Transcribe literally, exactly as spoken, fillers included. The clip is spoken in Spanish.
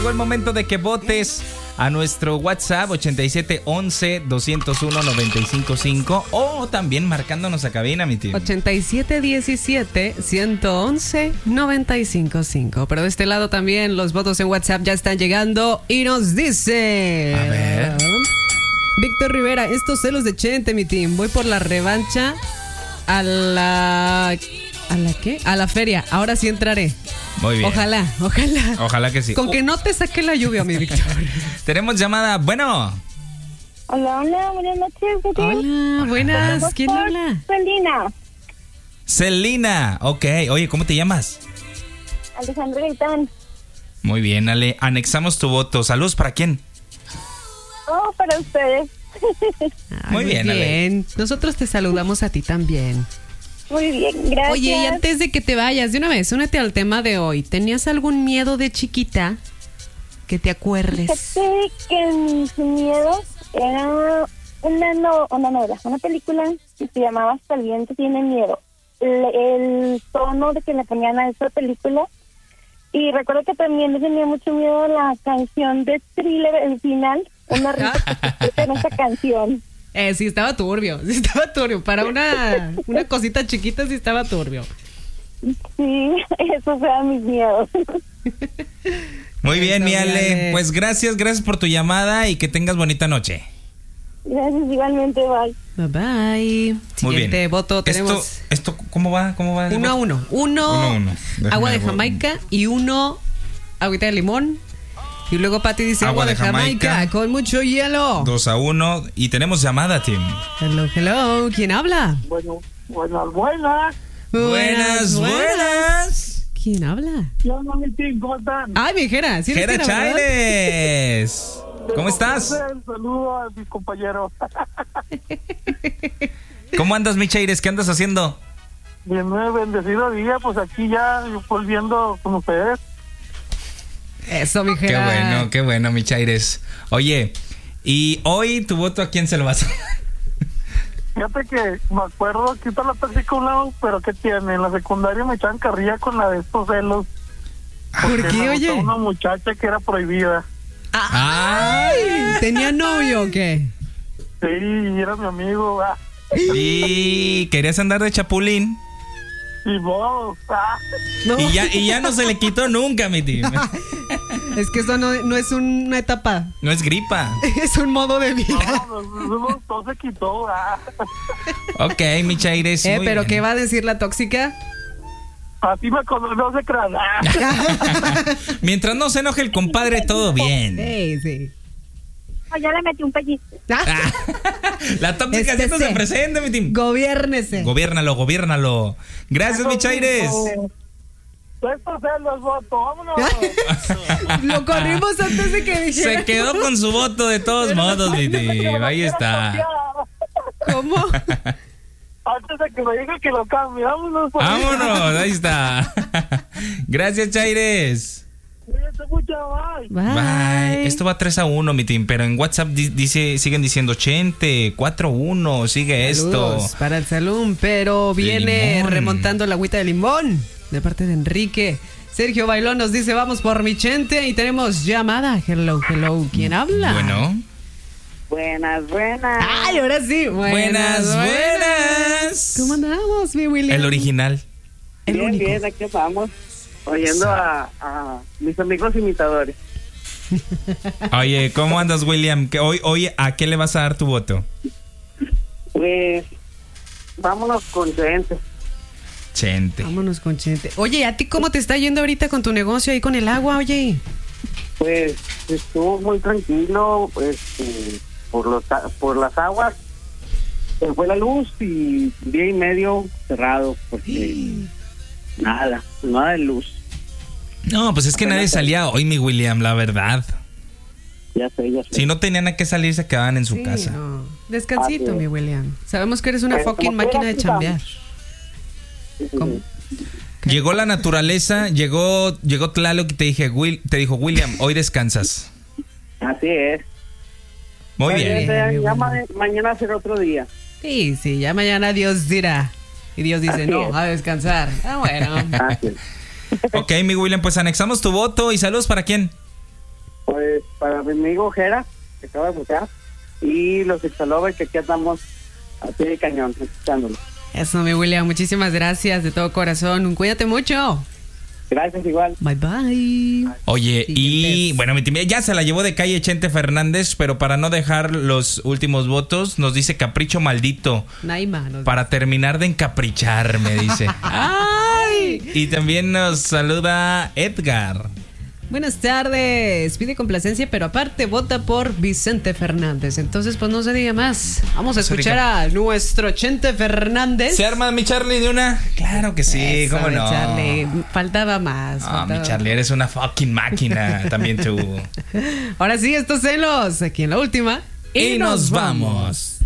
Llegó el momento de que votes a nuestro WhatsApp ochenta y siete once doscientos uno noventa y cinco cinco o también marcándonos a cabina, mi tío. ochenta y siete diecisiete ciento once noventa y cinco cinco. Pero de este lado también los votos en WhatsApp ya están llegando y nos dice... A ver. Víctor Rivera, estos celos de Chente, mi team. Voy por la revancha a la... ¿A la qué? A la feria. Ahora sí entraré. Muy bien. Ojalá, ojalá. Ojalá que sí. Con que no te saque la lluvia, mi Víctor. Tenemos llamada. Bueno. Hola, hola, buenas noches. Hola, buenas. ¿Quién habla? Celina. Celina. Ok. Oye, ¿cómo te llamas? Alejandra Gaitán. Muy bien, Ale. Anexamos tu voto. Saludos, ¿para quién? Oh, para ustedes. Ay, muy bien, bien. Nosotros te saludamos a ti también. Muy bien, gracias. Oye, y antes de que te vayas, de una vez, únete al tema de hoy. ¿Tenías algún miedo de chiquita que te acuerdes? Fíjate que mis miedos era una, no, una novela, una película que se llamaba Hasta el viento tiene miedo. El, el tono de que le ponían a esa película. Y recuerdo que también le tenía mucho miedo a la canción de Thriller, el final. Una risa en esa canción. Eh, sí, estaba turbio, sí estaba turbio. Para una, una cosita chiquita sí estaba turbio. Sí, esos eran mis miedos. Muy bien, Eso, mi Ale. Ale. Pues gracias, gracias por tu llamada y que tengas bonita noche. Gracias, igualmente, bye. Bye bye. Muy Siguiente bien. voto tenemos Esto, esto, ¿cómo va? ¿Cómo va? el uno a voto? uno. Uno, Uno a uno. Déjame agua de ver. Jamaica y uno agüita de limón. Y luego Pati dice agua, de, Jamaica, Jamaica con mucho hielo. Dos a uno. Y tenemos llamada, Tim. Hello, hello. ¿Quién habla? Bueno, buenas, buenas. Buenas, buenas. ¿Quién habla? Yo no, mi team, ¿cómo están? Ay, mi Jera. ¿Sí eres Jera Jera, verdad? Chailes. ¿Cómo estás? Un saludo a mis compañeros. ¿Cómo andas, mi Chaires? ¿Qué andas haciendo? Bien, bendecido día, pues aquí ya volviendo con ustedes. Eso, mi Qué Jera. bueno, qué bueno, mi Chaires. Oye, y hoy tu voto, ¿a quién se lo vas a dar? Fíjate que me acuerdo, quita la pérdida a un lado, pero ¿qué tiene? En la secundaria me echaban carrilla con la de estos celos. ¿Por qué, me oye? gustaba una muchacha que era prohibida. Ay, ¿tenía novio o qué? Sí, era mi amigo. Ah. Y querías andar de chapulín. Y vos. Ah. No. Y ya, y ya no se le quitó nunca, mi tío. Es que eso no, no es una etapa, No es gripa. es un modo de vida. No, no, no, no se quitó. Ah. Ok, mi Chaires. Eh, muy pero bien. ¿qué va a decir la tóxica? Así me conoce, no se crean. Ah. Mientras no se enoje el compadre, todo bien. Sí, sí. Ya le metí un pellizco. Ah, la tóxica Este haciéndose sí. presente, mi team. Gobiérnese. Gobiérnalo, gobiérnalo. Gracias, mi Chaires. Estos celos, voto, vámonos. Lo corrimos antes de que dijera. Se quedó con su voto de todos modos, mi team. Ahí está. ¿Cómo? Antes de que me diga que lo cambie, vámonos. por ahí. Vámonos, ahí está. Gracias, Chaires. Cuídense mucho, bye. Bye. Bye. Esto va tres a uno, mi team, pero en WhatsApp di- dice, siguen diciendo ochenta, cuatro a uno, sigue Saludos esto. para el salón, pero viene limón. remontando la agüita de limón de parte de Enrique. Sergio Bailón nos dice vamos por mi Chente y tenemos llamada. Hello, hello. ¿Quién habla? Bueno. Buenas, buenas. Ay, ahora sí. Buenas, buenas. ¿Cómo andamos, mi William? El original. El bien, único. bien, aquí vamos, oyendo a, a mis amigos imitadores. Oye, ¿cómo andas, William? ¿Qué- Hoy, hoy, ¿a qué le vas a dar tu voto? Pues, vámonos con Chente. Chente. Vámonos con Chente. Oye, ¿a ti cómo te está yendo ahorita con tu negocio ahí con el agua, oye? Pues, estuvo muy tranquilo, pues, eh, por, los, a- por las aguas, se fue la luz y día y medio cerrado, porque nada, nada de luz. No, pues es que nadie salía hoy, mi William, la verdad. Ya sé, ya sé. Si no tenían a qué salir, se quedaban en su Sí, casa. no. Descansito, Ah, sí. mi William. Sabemos que eres una Pues, fucking como máquina de quiera, chambear. ¿Cómo? Llegó la naturaleza, llegó, llegó Tlaloc y te dije, Will, te dijo, William, hoy descansas. Así es. Muy Ya bien. sé, bien, ya bien. ma- mañana será otro día. Sí, sí, ya mañana Dios dirá. Y Dios dice, Así no, es. a descansar. Ah, bueno. Así es. Ok, mi William, pues anexamos tu voto y saludos para quién. para mi amigo Jera, que acaba de bucear, y los Ixtalover, que aquí andamos a pie de cañón, escuchándolo. Eso, mi William, muchísimas gracias de todo corazón. Cuídate mucho. Gracias, igual. Bye, bye. Oye, y Siguientes. bueno, mi timia ya se la llevó de calle Chente Fernández, pero para no dejar los últimos votos, nos dice Capricho Maldito. Naima. nos- Para terminar de encaprichar, me dice. ¡Ay! Y también nos saluda Edgar. Buenas tardes. Pide complacencia, pero aparte vota por Vicente Fernández. Entonces, pues no se diga más. Vamos a Se escuchar diga. a nuestro Chente Fernández. ¿Se arma mi Charlie de una? Claro que sí, Eso, cómo mi no. Charlie. Faltaba más. Ah, faltaba- mi Charlie, eres una fucking máquina. También tú. Ahora sí, estos celos. Aquí en la última. Y nos vamos.